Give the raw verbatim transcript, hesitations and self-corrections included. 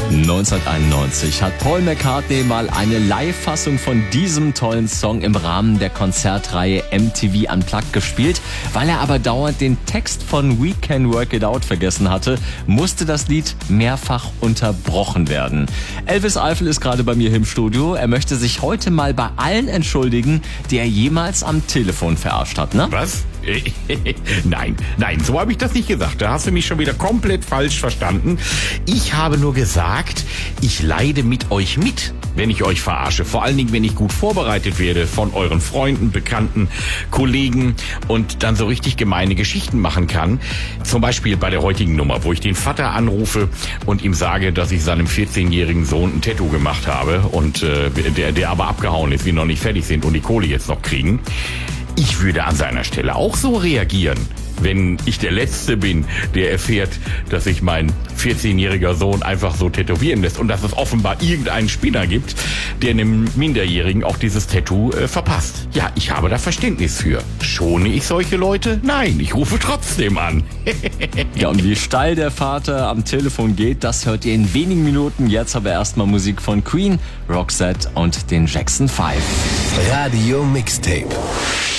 neunzehnhunderteinundneunzig hat Paul McCartney mal eine Live-Fassung von diesem tollen Song im Rahmen der Konzertreihe M T V Unplugged gespielt. Weil er aber dauernd den Text von We Can Work It Out vergessen hatte, musste das Lied mehrfach unterbrochen werden. Elvis Eifel ist gerade bei mir im Studio. Er möchte sich heute mal bei allen entschuldigen, die er jemals am Telefon verarscht hat, ne? Was? Nein, nein, so habe ich das nicht gesagt. Da hast du mich schon wieder komplett falsch verstanden. Ich habe nur gesagt, ich leide mit euch mit, wenn ich euch verarsche. Vor allen Dingen, wenn ich gut vorbereitet werde von euren Freunden, Bekannten, Kollegen und dann so richtig gemeine Geschichten machen kann. Zum Beispiel bei der heutigen Nummer, wo ich den Vater anrufe und ihm sage, dass ich seinem vierzehnjährigen Sohn ein Tattoo gemacht habe und äh, der, der aber abgehauen ist, wir noch nicht fertig sind und die Kohle jetzt noch kriegen. Ich würde an seiner Stelle auch so reagieren, wenn ich der Letzte bin, der erfährt, dass sich mein vierzehnjähriger Sohn einfach so tätowieren lässt und dass es offenbar irgendeinen Spinner gibt, der einem Minderjährigen auch dieses Tattoo äh, verpasst. Ja, ich habe da Verständnis für. Schone ich solche Leute? Nein, ich rufe trotzdem an. Ja, und wie steil der Vater am Telefon geht, das hört ihr in wenigen Minuten. Jetzt aber erstmal Musik von Queen, Roxette und den Jackson Five. Radio Mixtape.